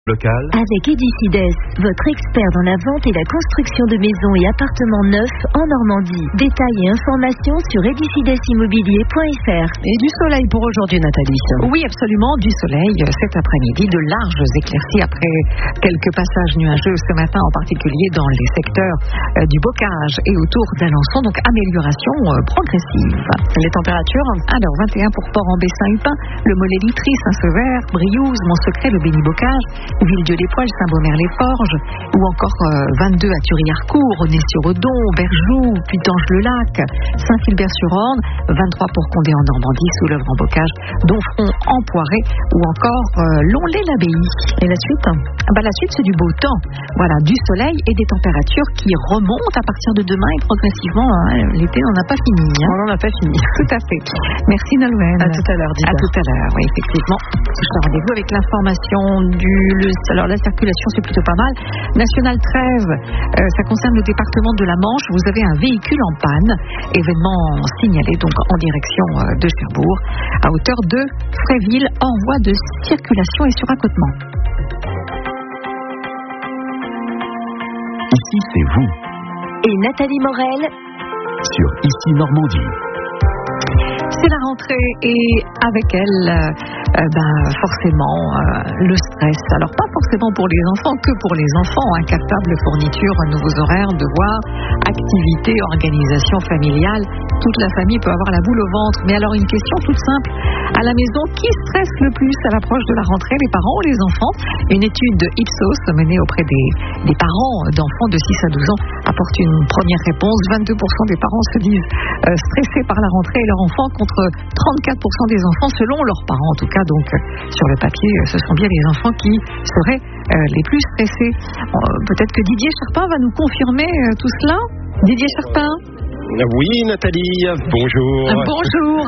Local. Avec Edicides, votre expert dans la vente et la construction de maisons et appartements neufs en Normandie. Détails et informations sur edicidesimmobilier.fr. Et du soleil pour aujourd'hui, Nathalie. Oui, absolument, du soleil cet après-midi, de larges éclaircies après quelques passages nuageux ce matin, en particulier dans les secteurs du Bocage et autour d'Alençon. Donc amélioration progressive. Les températures? Alors 21 pour Port-en-Bessin-Hupin, le Mollet-Litry, Saint-Sever, Briouze, Mont-Secret, le Béni-Bocage, Villedieu-les-Poils, Saint-Beaumer-les-Forges, ou encore 22 à Thury-Harcourt, Aulnay-sur-Odon, Berjoux, Putange-le-Lac, Saint-Philbert-sur-Orne, 23 pour Condé en Normandie, Soulèvre en Bocage, Domfront en Poiré, ou encore Lonlay-l'Abbaye. Et la suite? La suite, c'est du beau temps. Voilà, du soleil et des températures qui remontent à partir de demain et progressivement. L'été, on n'a pas fini. On n'en a pas fini. Tout à fait. Merci Nolwenn. À tout à l'heure, Dita. À tout à l'heure, oui, effectivement. Je te rendez-vous avec l'information alors la circulation, c'est plutôt pas mal. National 13, ça concerne le département de la Manche. Vous avez un véhicule en panne. Événement signalé donc en direction de Cherbourg, à hauteur de Fréville, en voie de circulation et sur accotement. Ici, c'est vous. Et Nathalie Morel Sur Ici Normandie. C'est la rentrée et avec elle, forcément, le stress. Alors pas forcément pour les enfants, que pour les enfants. Cartable, fourniture, nouveaux horaires, devoirs, activités, organisation familiale. Toute la famille peut avoir la boule au ventre. Mais alors une question toute simple. À la maison, qui stresse le plus à l'approche de la rentrée, les parents ou les enfants? Une étude Ipsos menée auprès des parents d'enfants de 6 à 12 ans apporte une première réponse. 22% des parents se disent stressés par la rentrée et leur enfant, contre 34% des enfants selon leurs parents. En tout cas, donc, sur le papier, ce sont bien les enfants qui seraient les plus stressés. Peut-être que Didier Charpin va nous confirmer tout cela. Didier Charpin? Oui, Nathalie, bonjour. Bonjour.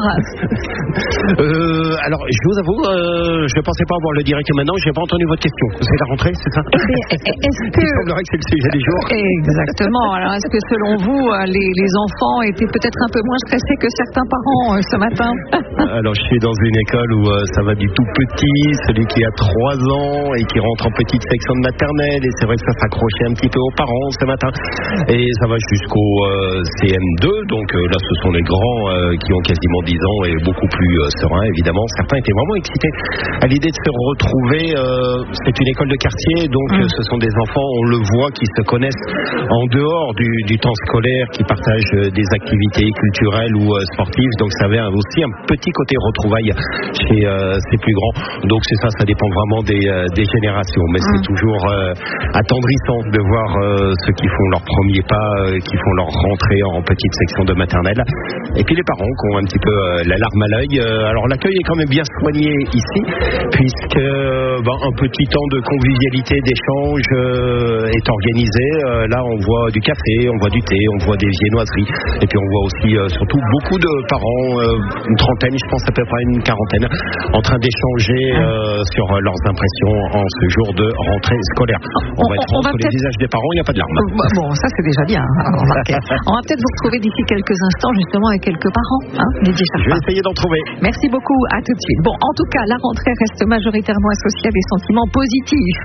Alors, je vous avoue, je ne pensais pas avoir le direct maintenant, je n'ai pas entendu votre question. C'est la rentrée, c'est ça? Est-ce que... Il semblerait que c'est le sujet du jour. Exactement. Alors, est-ce que selon vous, les enfants étaient peut-être un peu moins stressés que certains parents ce matin? Alors, je suis dans une école où ça va du tout petit, celui qui a 3 ans et qui rentre en petite section de maternelle, et c'est vrai que ça s'accrochait un petit peu aux parents ce matin, et ça va jusqu'au CM2, donc là ce sont les grands qui ont quasiment 10 ans et beaucoup plus sereins évidemment. Certains étaient vraiment excités à l'idée de se retrouver. C'est une école de quartier, donc ce sont des enfants, on le voit, qui se connaissent en dehors du temps scolaire, qui partagent des activités culturelles ou sportives, donc ça avait aussi un petit côté retrouvailles chez ces plus grands. Donc c'est ça dépend vraiment des générations, mais c'est toujours attendrissant de voir ceux qui font leur premier pas, qui font leur rentrée en petite section de maternelle, et puis les parents qui ont un petit peu la larme à l'œil. Alors l'accueil est quand même bien soigné ici, puisque un petit temps de convivialité, d'échange est organisé. Là on voit du café, on voit du thé, on voit des viennoiseries, et puis on voit aussi surtout beaucoup de parents, une trentaine, je pense à peu près une quarantaine, en train d'échanger sur leurs impressions en ce jour de rentrée scolaire. On va être franc, sur les visages des parents, il n'y a pas de larmes. Bon, ça c'est déjà bien. On va peut-être vous retrouver d'ici quelques instants justement avec quelques parents, Didier Charpin. Je vais essayer d'en trouver. Merci beaucoup, à tout de suite. Bon, en tout cas, la rentrée reste majoritairement associée à des sentiments positifs.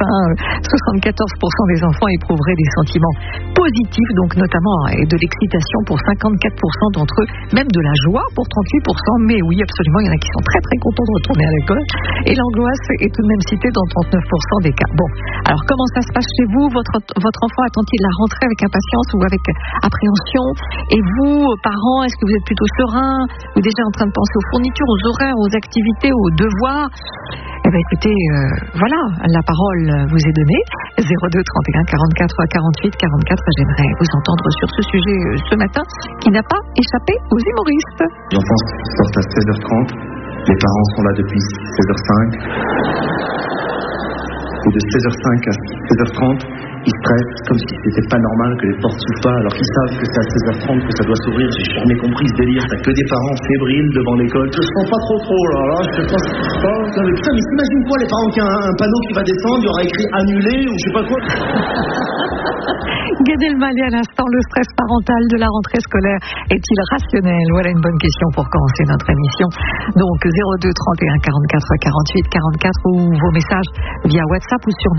74% des enfants éprouveraient des sentiments positifs, donc notamment et de l'excitation pour 54% d'entre eux, même de la joie pour 38%. Mais oui, absolument, il y en a qui sont très très contents de retourner à l'école. Et l'angoisse est tout de même citée dans 39% des cas. Bon, alors comment ça se passe chez vous? Votre enfant attend-il la rentrée avec impatience ou avec appréhension? Et vous, parents, est-ce que vous êtes plutôt sereins ou déjà en train de penser aux fournitures, aux horaires, aux activités, aux devoirs? Écoutez, voilà, la parole vous est donnée. 02 31 44 48 44. J'aimerais vous entendre sur ce sujet ce matin qui n'a pas échappé aux humoristes. Les enfants sortent à 16h30. Les parents sont là depuis 16h05. Et de 16h05 à 16h30, ils stressent comme si c'était pas normal que les portes s'ouvrent pas, alors qu'ils savent que c'est à 16h30 que ça doit s'ouvrir. J'ai jamais compris ce délire. T'as que des parents fébriles devant l'école. Je sens pas trop là. Je sais pas ce qui se passe. Mais putain, mais t'imagines quoi, les parents qui ont un panneau qui va descendre, il y aura écrit annulé ou je sais pas quoi. Gad Elmaleh à l'instant, le stress parental de la rentrée scolaire est-il rationnel? Voilà une bonne question pour commencer notre émission. Donc 02 31 44 48 44 ou vos messages via WhatsApp ou sur